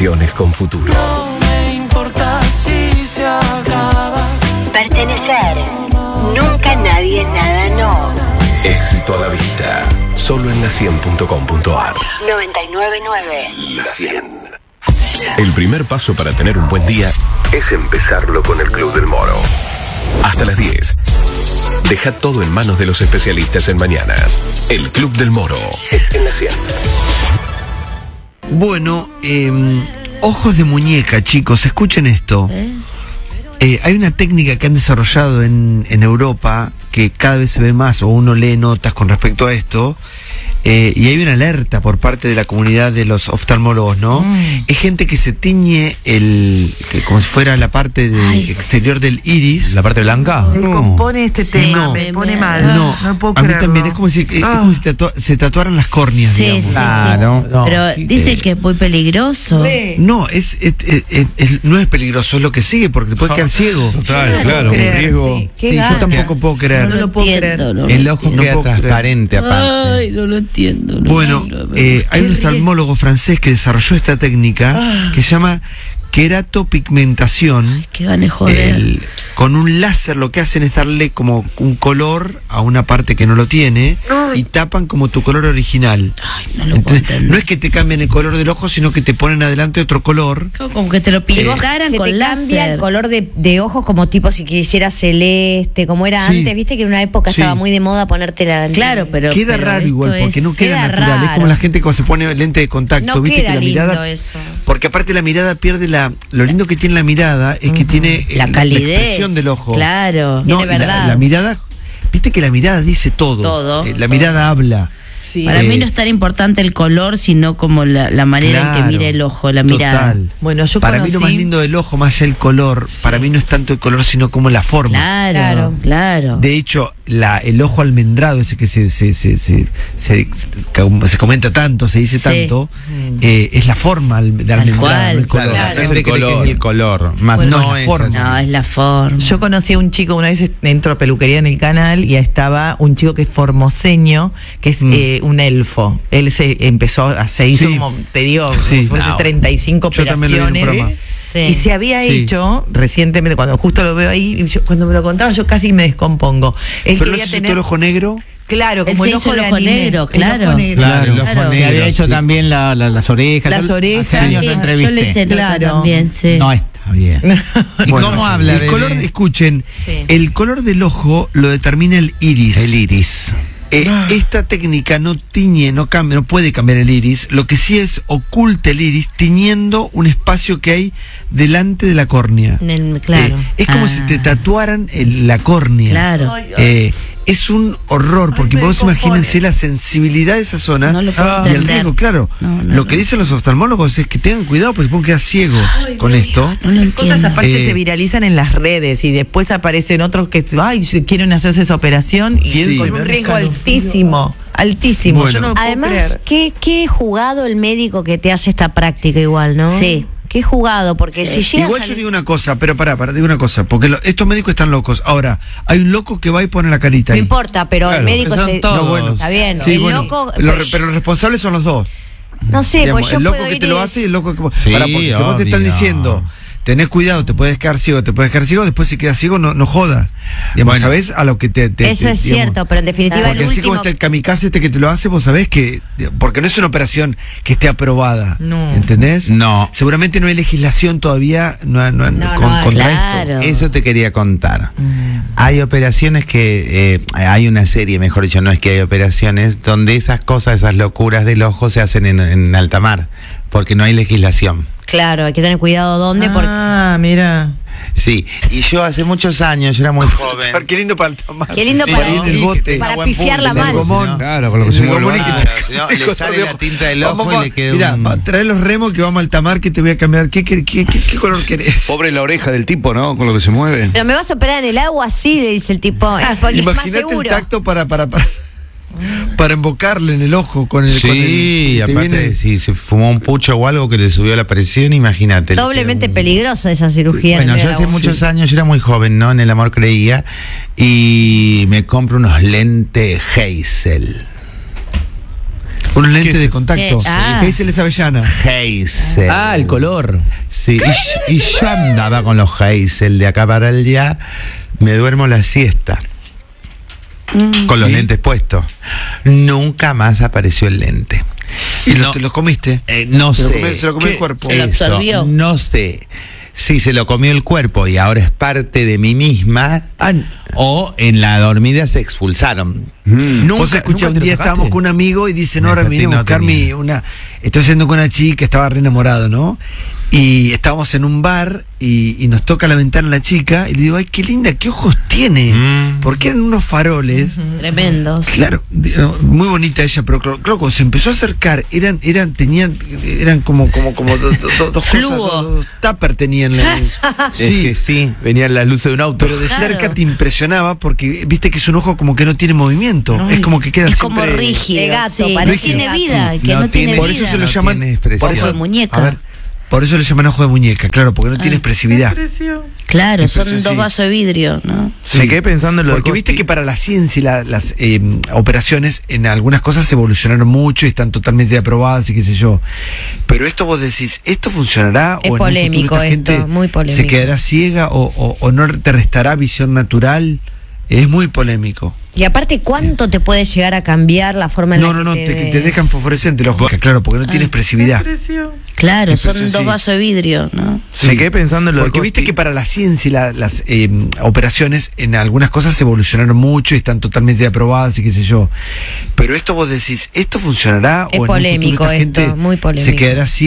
Generaciones con futuro. No me importa si se acaba. Pertenecer. Nunca nadie, nada, no. Éxito a la vista. Solo en la100.com.ar. 99.9. La 100. El primer paso para tener un buen día es empezarlo con el Club del Moro. Hasta las 10. Deja todo en manos de los especialistas en mañanas. El Club del Moro. En la 100. Bueno, ojos de muñeca, chicos, escuchen esto. Hay una técnica que han desarrollado en Europa que cada vez se ve más, o uno lee notas con respecto a esto, y hay una alerta por parte de la comunidad de los oftalmólogos, ¿no? Es gente que se tiñe como si fuera la parte exterior del iris. ¿La parte blanca? Me compone este tema, no, me pone mal. No puedo a mí creerlo. también es como si se tatuaran las córneas, Sí, digamos. sí, Claro. sí. Pero dicen que es muy peligroso. No, no es peligroso, es lo que sigue, porque te puedes quedar ciego. Total, claro, un creer, riesgo. sí. Qué Sí, yo ganas. tampoco puedo creer. No lo puedo creer. El ojo No queda puedo creer. transparente aparte. Ay, no lo entiendo. Bueno, hay un oftalmólogo francés que desarrolló esta técnica que se llama queratopigmentación. Qué ganas de joder. Con un láser lo que hacen es darle como un color a una parte que no lo tiene y tapan como tu color original. Ay, no lo puedo entender. No es que te cambien el color del ojo, sino que te ponen adelante otro color. Como que te lo pintaran Se con te cambia láser. el color de ojos, como tipo si quisieras celeste, como era Sí. antes. Viste que en una época Sí. estaba muy de moda ponerte la... Claro, pero Queda pero raro esto igual, porque no queda queda natural. Es raro. como la gente cuando se pone lente de contacto, No viste queda que la lindo mirada. eso. Porque aparte la mirada pierde lo lindo que tiene la mirada es que tiene la calidez. la expresión del ojo. Claro. Tiene verdad. La mirada, viste que la mirada dice todo. Todo. La mirada habla. Sí. Para mí no es tan importante el color, sino como la manera en Claro, que mira el ojo, la mirada. Total. Bueno, yo para mí lo conocí- más lindo del ojo, más allá del color, para mí no es tanto el color, sino como la forma. Claro. De hecho, el ojo almendrado, ese que se comenta tanto, se dice Sí. tanto, es la forma de almendrado, cual. no el color. Claro, la Es gente el cree que color. es el color, más Bueno, no es la es forma. así. No, es la forma. Yo conocí a un chico, una vez entró a peluquería en el canal y estaba un chico que es formoseño, que es un elfo. Él se hizo Sí. como, te digo, Sí. como si fuese No. 35 Yo también lo vi en un operaciones. programa. Sí. Y se había Sí. hecho recientemente, cuando justo lo veo ahí, y cuando me lo contaba yo casi me descompongo. Él Pero no quería se tener, el ojo negro. claro, Él como se el hizo ojo el de ojo anime. negro, El claro. ojo negro. Claro, el ojo Claro. Se negro, había hecho sí. también las orejas. Las orejas. Hace años Sí, lo yo entrevisté. le hice nota Claro. también, sí. No está bien. ¿Y Bueno, cómo habla, el bebé? color, escuchen, Sí. el color del ojo lo determina el iris. El iris. Esta técnica no tiñe, no cambia, no puede cambiar el iris. Lo que sí es oculta el iris tiñendo un espacio que hay delante de la córnea. Claro. Es como si te tatuaran la córnea. Claro. Es un horror, porque me vos compone. imagínense la sensibilidad de esa zona No lo puedo y el entender. riesgo, claro. No, Lo que dicen los oftalmólogos es que tengan cuidado porque se pueden quedar ciegos con esto. No lo Las cosas entiendo. aparte se viralizan en las redes y después aparecen otros que quieren hacerse esa operación y Sí. con un riesgo altísimo. Altísimo. Bueno. Yo no lo puedo Además, creer. qué jugado el médico que te hace esta práctica igual, ¿no? Sí. Qué jugado, porque si llegas Igual a... yo digo una cosa, pero pará, digo una cosa, porque estos médicos están locos. Ahora, hay un loco que va y pone la carita No ahí. importa, pero el Claro, médico son se... todos. No, bueno. Está bien. Sí, el bueno, loco... pero los responsables son los dos. no sé, Digamos, pues yo el loco puedo que ir te lo y hace y el loco que... Sí, Pará, porque si vos te están obvio. diciendo, tenés cuidado, te puedes quedar ciego, después si quedas ciego, no jodas. Digamos, Bueno. ¿sabés? A lo que te Eso es digamos, cierto, pero en definitiva porque el así como último... está el kamikaze que te lo hace, vos sabés que... Porque no es una operación que esté aprobada. No. ¿Entendés? No. Seguramente no hay legislación todavía contra claro. esto. Eso te quería contar. Hay operaciones que, hay una serie, mejor dicho, no es que hay operaciones, donde esas cosas, esas locuras del ojo se hacen en alta mar, porque no hay legislación. Claro, hay que tener cuidado dónde, porque... Ah, mira. Sí, y yo hace muchos años, yo era muy joven. Qué lindo para el tamaño. Qué lindo para, ir en el bote. para Buen pifiarla punto, mal. el gomón. Claro, con lo que se El mueve. gomón y que Claro, si no, le sale la tinta del ojo y le queda Mira, un... trae los remos que vamos al tamar que te voy a cambiar. ¿Qué color querés? Pobre la oreja del tipo, ¿no? Con lo que se mueve. Pero me vas a operar en el agua, sí, le dice el tipo. Porque es más Imagínate el seguro. tacto para embocarle en el ojo con el... Sí, con el- si te aparte, viene- si se fumó un pucho o algo que le subió la presión, imagínate. le Doblemente queda un- peligrosa esa cirugía. Bueno, en el yo hace agua. muchos años, yo era muy joven, ¿no? En el amor creía, y me compro unos lentes Hazel. Unos lentes ¿Qué de es eso? contacto. ¿Qué? Ah. Hazel es avellana. Hazel. Ah, el color. Sí, y yo andaba con los Hazel de acá para allá, me duermo la siesta. Con los lentes puestos. Nunca más apareció el lente. ¿Y No. te los comiste? No Se lo sé. comió- se lo comió el cuerpo. ¿Se lo Eso, absorbió? no sé si se lo comió el cuerpo y ahora es parte de mí misma, o en la dormida se expulsaron. Vos escuchás, un día estábamos con un amigo y dice, no, ahora me vine a No buscar tenía. estoy haciendo con una chica, estaba re enamorado, ¿no? Y estábamos en un bar y nos toca la ventana la chica y le digo, ay, qué linda, qué ojos tiene. Porque eran unos faroles. Tremendos. Claro, muy bonita ella, pero claro, cuando se empezó a acercar, eran como dos Fluo. cosas, dos tupper tenían. Es que sí. Venían las luces de un auto. Pero de Claro. cerca te impresionaba porque viste que es un ojo como que no tiene movimiento. No, es como que queda Es como siempre rígido. de gato, sí, parece no tiene gato. vida, que No no, tiene tiene- Por vida. eso se lo No llaman tiene expresión. Ojo de muñeca. A ver, por eso le llaman ojo de muñeca, claro, porque no tiene expresividad. Claro, son Impresión, dos sí. vasos de vidrio, ¿no? Me quedé pensando en lo Porque de viste Costi. que para la ciencia y las operaciones en algunas cosas evolucionaron mucho y están totalmente aprobadas y qué sé yo. Pero esto vos decís, ¿esto funcionará? Es ¿O en un polémico futuro esta esto, gente muy polémico. se quedará ciega o no te restará visión natural? Es muy polémico. Y aparte, ¿cuánto te puede llegar a cambiar la forma en No, la no, que te ves? dejan fosforescente los ojos, claro, porque no tiene expresividad. Claro, son Impresión, dos sí. vasos de vidrio, ¿no? Me quedé pensando en lo Porque de viste Costi. que para la ciencia y las operaciones en algunas cosas evolucionaron mucho y están totalmente aprobadas y qué sé yo. Pero esto vos decís, ¿esto funcionará? Es ¿O en un futuro polémico esta gente esto, muy polémico. se quedará ciega?